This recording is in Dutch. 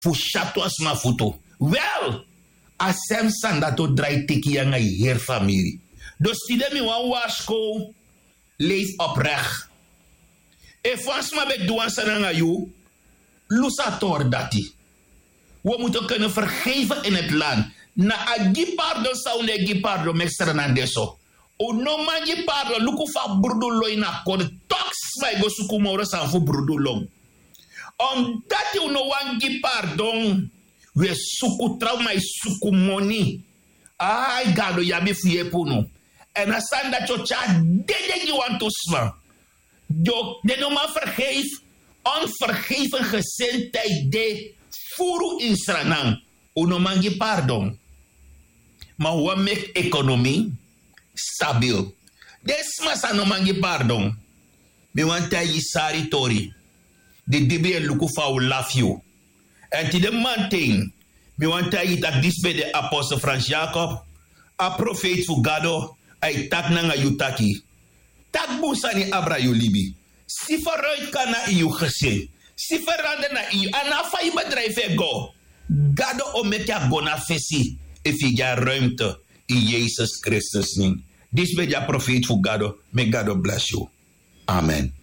fu chato asma futo. Wel, asem sanda to drai tiki yang ai her familie. Dus die mi wan wasko leef oprecht. E fansma be duan sananga you, lusator dati. We moeten kunnen vergeven in het land. Na agi pardon sa une agi pardon mextra na deso. O no mangi pardon luku fa brudu loy na kode tox mai go suku moro sa fu brudu long. Om dati uno wangi pardon we suku trauma suku moni. Ai gado yabi fiye puno. En asanda chocha dede you want to sma. Jo de no ma vergeef onvergeven gezindheid de furu in Sranang. Uno mangi pardon. Maar we make economie stabiel. Desma sa no mangi pardon. Mi wanta yisari tori. De dibe luku fa u love you. En ti de maintain. Mi wanta yit ak dispe de apostle Frans Jacob. A profeet fu gado. Ay tak nanga yutaki. Tak busa ni abra yu libi. Si verruit kan na iu gezin. Si veranderen na iu. Anafa je bedrijf go. Gado ometja gona fesi. If je ruimte in Jezus Christus name. This be your prophet for God. May God bless you. Amen.